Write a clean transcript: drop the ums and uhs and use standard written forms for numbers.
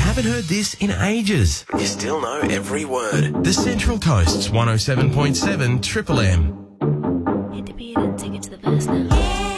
Haven't heard this in ages. You still know every word. The Central Coast's 107.7 Triple M. Hit the beat and take it to the verse now.